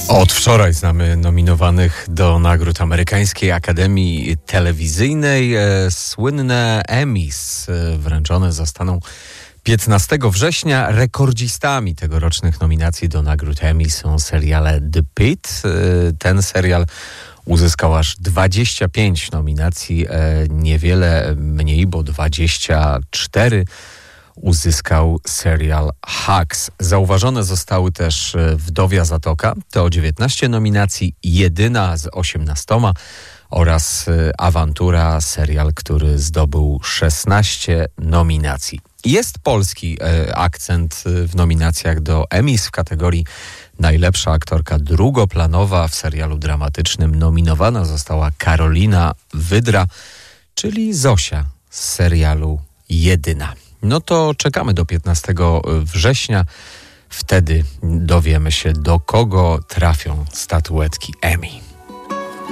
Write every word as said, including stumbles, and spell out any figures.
Od wczoraj znamy nominowanych do nagród Amerykańskiej Akademii Telewizyjnej. Słynne Emmys wręczone zostaną piętnastego września. Rekordzistami tegorocznych nominacji do nagród Emmy są seriale The Pitt. Ten serial uzyskał aż dwadzieścia pięć nominacji, niewiele mniej, bo dwadzieścia cztery uzyskał serial Hacks. Zauważone zostały też Wdowia Zatoka, to dziewiętnaście nominacji, Jedyna z osiemnastoma oraz Awantura, serial, który zdobył szesnaście nominacji. Jest polski akcent w nominacjach do Emmys w kategorii najlepsza aktorka drugoplanowa. W serialu dramatycznym nominowana została Karolina Wydra, czyli Zosia z serialu Jedyna. No to czekamy do piętnastego września. Wtedy dowiemy się, do kogo trafią statuetki Emmy.